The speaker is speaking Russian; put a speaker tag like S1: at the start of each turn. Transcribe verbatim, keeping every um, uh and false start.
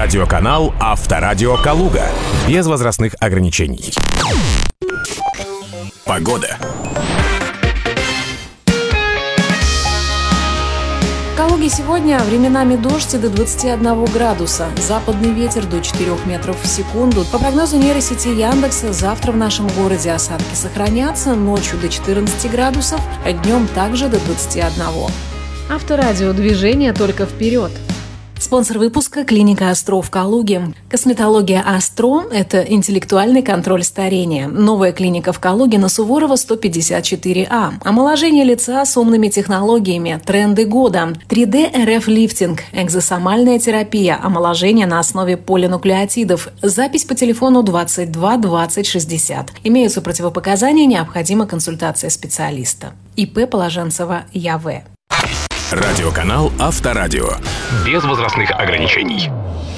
S1: Радиоканал Авторадио Калуга. Без возрастных ограничений. Погода.
S2: В Калуге сегодня временами дождь до двадцати одного градуса, западный ветер до четырёх метров в секунду. По прогнозу нейросети Яндекса, завтра в нашем городе осадки сохранятся, ночью до четырнадцати градусов, а днем также до двадцати одного. Авторадио, движение только вперед. Спонсор выпуска – клиника Астро в Калуге. Косметология Астро – это интеллектуальный контроль старения. Новая клиника в Калуге на Суворова сто пятьдесят четыре А. Омоложение лица с умными технологиями. Тренды года. три дэ эр эф-лифтинг. Экзосомальная терапия. Омоложение на основе полинуклеотидов. Запись по телефону двадцать два двадцать шестьдесят. Имеются противопоказания, необходима консультация специалиста. И пэ Положенцева Я В.
S1: Радиоканал Авторадио. Без возрастных ограничений.